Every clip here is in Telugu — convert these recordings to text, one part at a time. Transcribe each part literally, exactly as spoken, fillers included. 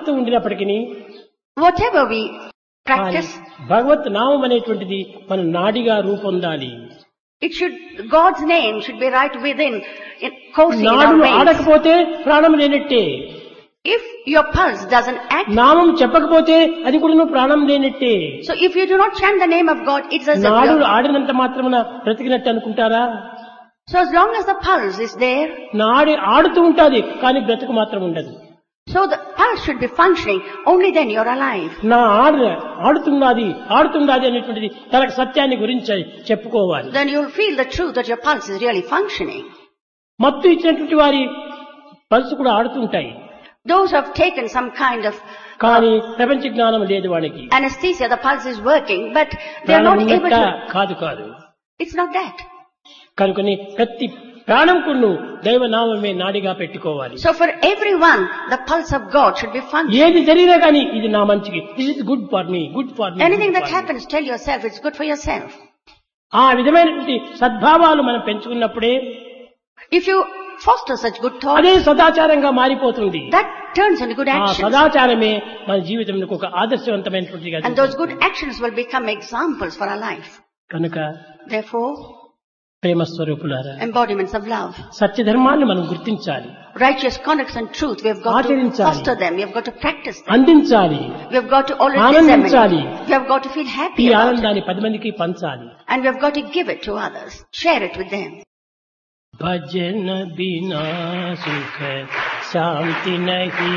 ఆచరిస్తూ ఉండినప్పటికీ whatever we practice, భగవత్ నామం అనేటువంటిది మన నాడిగా రూపొందాలి. it should, God's name should be right within, in, coursing in our నాడులు veins. ఆడకపోతే ప్రాణం లేనట్టే. If your pulse doesn't act, నామం చెప్పకపోతే అది కూడా ప్రాణం లేనట్టే. so if you do not chant the name of God, it's as if నాడులు you're, ఆడినంత మాత్రమున బ్రతికినట్టు అనుకుంటారా? so as long as the pulse is there, నాడి ఆడుతూ ఉంటాది కానీ బ్రతుకు మాత్రం ఉండదు. so the pulse should be functioning, only then you're alive. నా ఆడ ఆడుతున్నది ఆడుతున్నది అనేటువంటిది తనకు సత్యాన్ని గురించి చెప్పుకోవాలి. Then you'll feel the truth that your pulse is really functioning. మత్తు ఇచ్చినటువంటి వారి పల్స్ కూడా ఆడుతుంటాయి. Those who have taken some kind of కానీ ప్రపంచ జ్ఞానం లేదు వానికి. anesthesia, the pulse is working, but they are ప్రాణం not able ఉన్నట్ట to. కాదు కాదు. It's not that. కనుకని ప్రతి ప్రాణం కును దైవనామమే నాడిగా పెట్టుకోవాలి. So for everyone, the pulse of God should be functioning. ఏది జరిగినా కానీ ఇది నా మంచికి, this is good for me, good for me. Anything that happens, tell yourself it's good for yourself. ఆ విధమైనటువంటి సద్భావాలు మనం పెంచుకున్నప్పుడే If you foster such good thoughts, అదే సదాచారంగా మారిపోతుంది. that turns into good ఆ actions. సదాచారమే మన జీవితంలో ఒక ఆదర్శవంతమైనటువంటిగా. And those good actions will become examples for our life. కనుక Therefore, ప్రేమ స్వరూపులారా, embodiments of love, సత్యధర్మాన్ని మనం గుర్తించాలి, righteous conducts and truth, we have got to ఆచరించాలి, foster them, we have got to practice them. అందించాలి, We have got to always ఆనందించాలి, disseminate. We have got to feel happy ఈ about it. ఆనందాన్ని పది మందికి పంచాలి. And we have got to give it to others, share it with them. భజన బినా సుఖ శాంతి నహీ,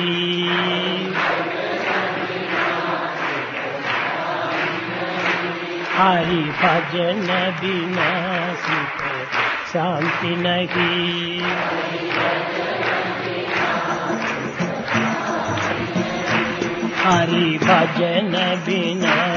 హరి భజన బినా సుఖ శాంతి నహీ. హరి భజన బినా